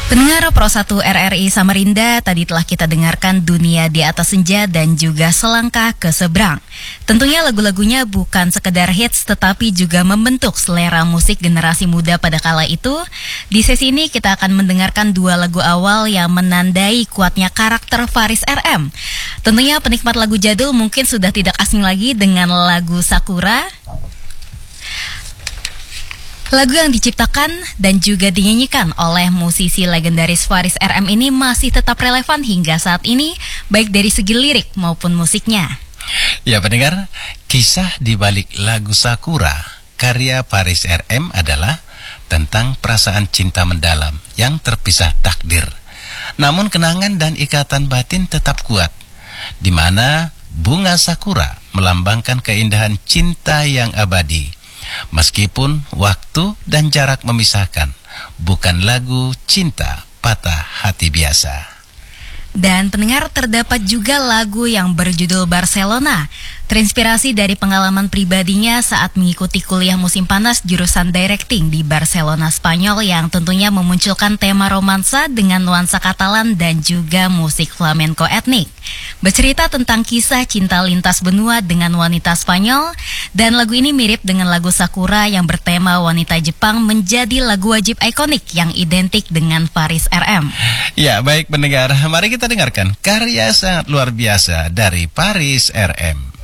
Pendengar Pro 1 RRI Samarinda, tadi telah kita dengarkan Dunia di Atas Senja dan juga Selangkah ke Seberang. Tentunya lagu-lagunya bukan sekedar hits tetapi juga membentuk selera musik generasi muda pada kala itu. Di sesi ini kita akan mendengarkan dua lagu awal yang menandai kuatnya karakter Faris RM. Tentunya penikmat lagu jadul mungkin sudah tidak asing lagi dengan lagu Sakura. Lagu yang diciptakan dan juga dinyanyikan oleh musisi legendaris Faris RM ini masih tetap relevan hingga saat ini, baik dari segi lirik maupun musiknya. Ya pendengar, kisah di balik lagu Sakura karya Faris RM adalah tentang perasaan cinta mendalam yang terpisah takdir. Namun kenangan dan ikatan batin tetap kuat, di mana bunga sakura melambangkan keindahan cinta yang abadi. Meskipun waktu dan jarak memisahkan, bukan lagu cinta patah hati biasa. Dan pendengar, terdapat juga lagu yang berjudul Barcelona, terinspirasi dari pengalaman pribadinya saat mengikuti kuliah musim panas jurusan directing di Barcelona, Spanyol, yang tentunya memunculkan tema romansa dengan nuansa Katalan dan juga musik flamenco etnik. Bercerita tentang kisah cinta lintas benua dengan wanita Spanyol, dan lagu ini mirip dengan lagu Sakura yang bertema wanita Jepang, menjadi lagu wajib ikonik yang identik dengan Faris RM. Ya baik pendengar, mari kita dengarkan karya sangat luar biasa dari Faris RM.